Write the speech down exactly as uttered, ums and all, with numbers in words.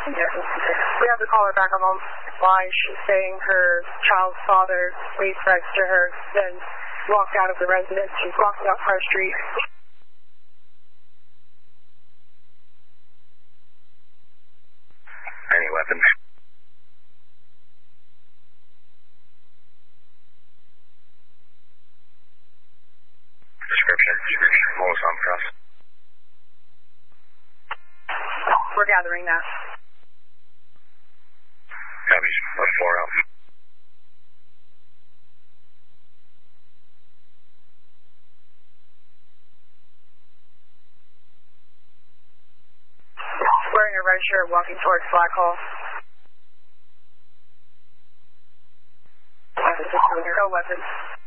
We have to call her back on the line. She's saying her child's father waved next to her, then walked out of the residence. She's walking up Park Street. Any weapons? Description. Description. What was on for us? We're gathering that. Copy. Left four out. Wearing a red shirt, walking towards Blackhall. No weapons.